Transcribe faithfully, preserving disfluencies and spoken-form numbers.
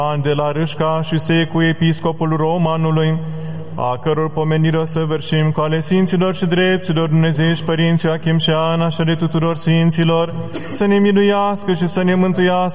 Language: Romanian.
de la Râșca și Secu, episcopul Romanului, a căror pomenire o să vârșim cu ale Sfinților și Drepților Dumnezeiești, Părinții Joachim și Ana și ale tuturor Sfinților, să ne miluiască și să ne mântuiască